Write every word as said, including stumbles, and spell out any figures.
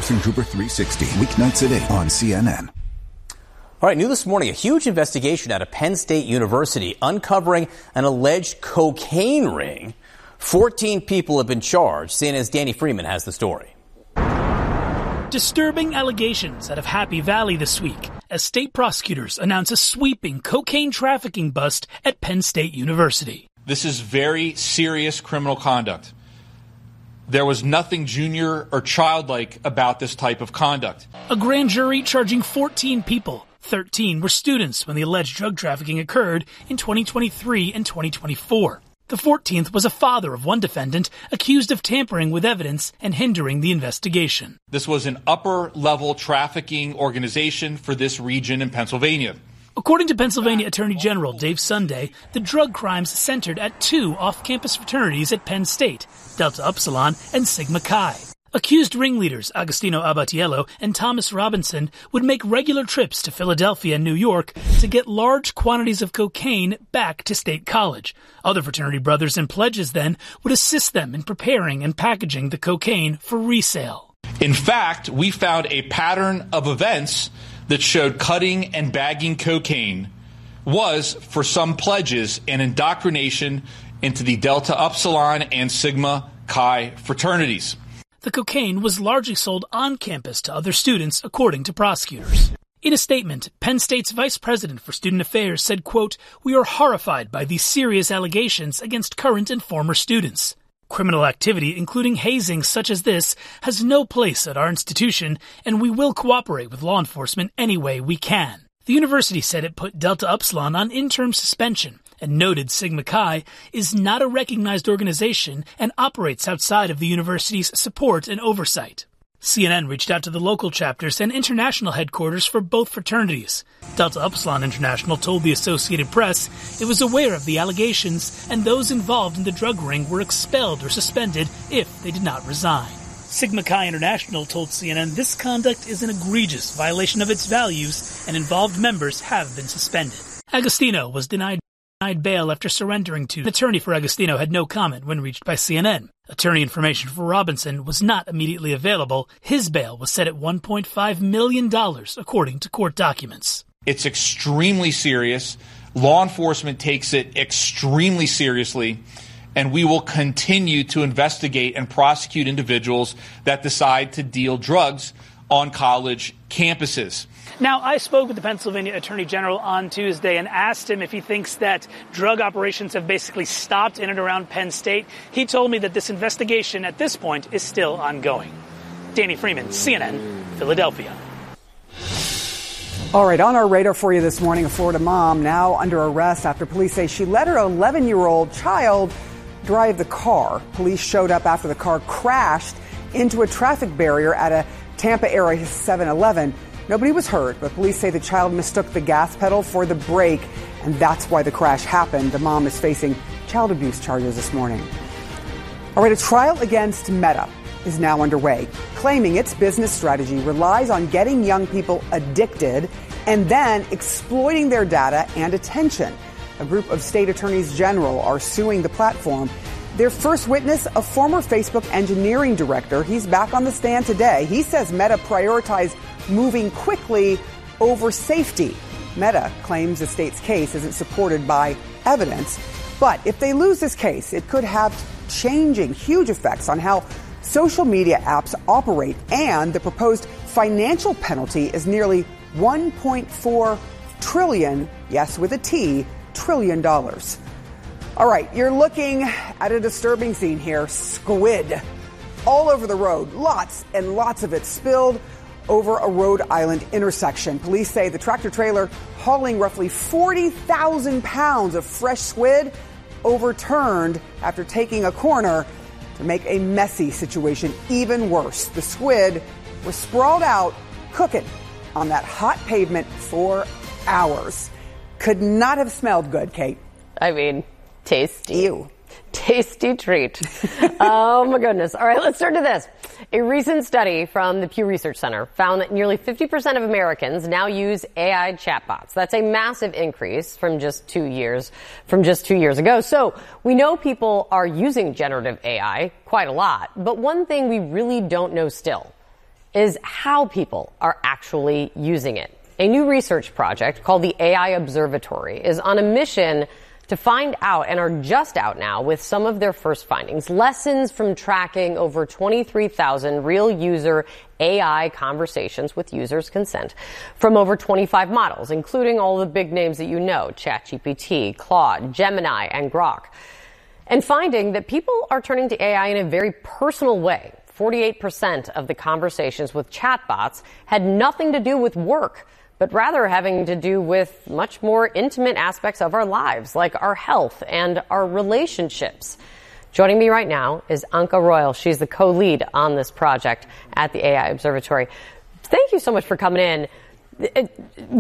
Anderson Cooper three sixty, weeknights at eight on C N N. All right, new this morning, a huge investigation out of Penn State University uncovering an alleged cocaine ring. fourteen people have been charged. C N N's Danny Freeman has the story. Disturbing allegations out of Happy Valley this week as state prosecutors announce a sweeping cocaine trafficking bust at Penn State University. This is very serious criminal conduct. There was nothing junior or childlike about this type of conduct. A grand jury charging fourteen people. thirteen were students when the alleged drug trafficking occurred in twenty twenty-three and twenty twenty-four. The fourteenth was a father of one defendant accused of tampering with evidence and hindering the investigation. This was an upper-level trafficking organization for this region in Pennsylvania. According to Pennsylvania Attorney General Dave Sunday, the drug crimes centered at two off-campus fraternities at Penn State, Delta Upsilon and Sigma Chi. Accused ringleaders Agostino Abatiello and Thomas Robinson would make regular trips to Philadelphia and New York to get large quantities of cocaine back to State College. Other fraternity brothers and pledges then would assist them in preparing and packaging the cocaine for resale. In fact, we found a pattern of events that showed cutting and bagging cocaine was, for some pledges, an indoctrination into the Delta Upsilon and Sigma Chi fraternities. The cocaine was largely sold on campus to other students, according to prosecutors. In a statement, Penn State's vice president for student affairs said, quote, "We are horrified by these serious allegations against current and former students. Criminal activity, including hazing such as this, has no place at our institution, and we will cooperate with law enforcement any way we can." The university said it put Delta Upsilon on interim suspension and noted Sigma Chi is not a recognized organization and operates outside of the university's support and oversight. C N N reached out to the local chapters and international headquarters for both fraternities. Delta Upsilon International told the Associated Press it was aware of the allegations and those involved in the drug ring were expelled or suspended if they did not resign. Sigma Chi International told C N N this conduct is an egregious violation of its values and involved members have been suspended. Agostino was denied bail after surrendering to. An attorney for Agostino had no comment when reached by C N N. Attorney information for Robinson was not immediately available. His bail was set at one point five million dollars, according to court documents. It's extremely serious. Law enforcement takes it extremely seriously, and we will continue to investigate and prosecute individuals that decide to deal drugs on college campuses. Now, I spoke with the Pennsylvania Attorney General on Tuesday and asked him if he thinks that drug operations have basically stopped in and around Penn State. He told me that this investigation at this point is still ongoing. Danny Freeman, C N N, Philadelphia. All right, on our radar for you this morning, a Florida mom now under arrest after police say she let her eleven-year-old child drive the car. Police showed up after the car crashed into a traffic barrier at a Tampa area seven eleven. Nobody was hurt, but police say the child mistook the gas pedal for the brake, and that's why the crash happened. The mom is facing child abuse charges this morning. All right, a trial against Meta is now underway, claiming its business strategy relies on getting young people addicted and then exploiting their data and attention. A group of state attorneys general are suing the platform. Their first witness, a former Facebook engineering director. He's back on the stand today. He says Meta prioritized moving quickly over safety. Meta claims the state's case isn't supported by evidence. But if they lose this case, it could have changing, huge effects on how social media apps operate. And the proposed financial penalty is nearly one point four trillion, yes, with a T, trillion dollars. All right, you're looking at a disturbing scene here. Squid all over the road. Lots and lots of it spilled over a Rhode Island intersection. Police say the tractor trailer hauling roughly forty thousand pounds of fresh squid overturned after taking a corner to make a messy situation even worse. The squid was sprawled out, cooking on that hot pavement for hours. Could not have smelled good, Kate. I mean, tasty. Ew. Tasty treat. Oh, my goodness. All right, let's turn to this. A recent study from the Pew Research Center found that nearly fifty percent of Americans now use A I chatbots. That's a massive increase from just two years, from just two years ago. So we know people are using generative A I quite a lot. But one thing we really don't know still is how people are actually using it. A new research project called the A I Observatory is on a mission to find out, and are just out now with some of their first findings, lessons from tracking over twenty-three thousand real user A I conversations with users' consent from over twenty-five models, including all the big names that you know, ChatGPT, Claude, Gemini, and Grok. And finding that people are turning to A I in a very personal way. forty-eight percent of the conversations with chatbots had nothing to do with work, but rather having to do with much more intimate aspects of our lives, like our health and our relationships. Joining me right now is Anka Royal. She's the co-lead on this project at the A I Observatory. Thank you so much for coming in. It,